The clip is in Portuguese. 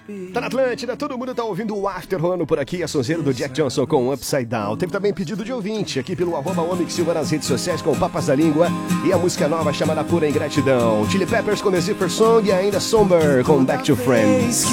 Tá na Atlântida, todo mundo tá ouvindo o After rolando por aqui, a sonzeira do Jack Johnson com Upside Down. Teve também pedido de ouvinte aqui pelo @Omix Silva nas redes sociais com Papas da Língua e a música nova chamada Pura Ingratidão. Chili Peppers com The Zipper Song e ainda Somber com Back to Friends.